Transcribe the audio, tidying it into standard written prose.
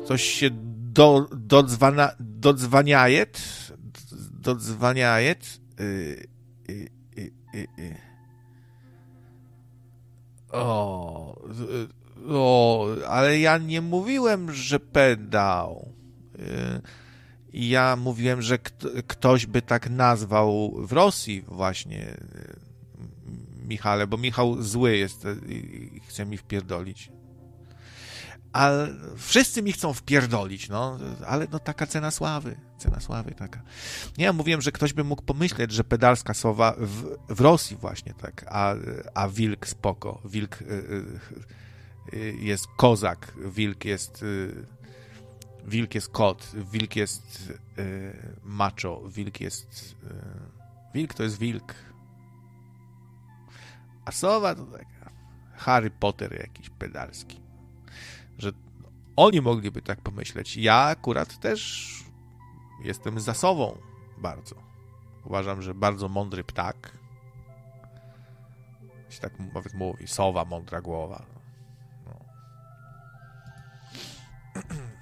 Coś się dodzwaniajet. Ale ja nie mówiłem, że pedał. Ja mówiłem, że ktoś by tak nazwał w Rosji właśnie Michale, bo Michał zły jest i chce mi wpierdolić. Ale wszyscy mi chcą wpierdolić, no, ale no taka cena sławy taka. Nie, ja mówiłem, że ktoś by mógł pomyśleć, że pedalska sowa w Rosji właśnie tak, a wilk spoko, wilk jest kozak, wilk jest kot, wilk jest macho, wilk to jest wilk. A sowa to taka Harry Potter jakiś pedalski. Że oni mogliby tak pomyśleć. Ja akurat też jestem za sową bardzo. Uważam, że bardzo mądry ptak. Się tak mówi, sowa, mądra głowa. No.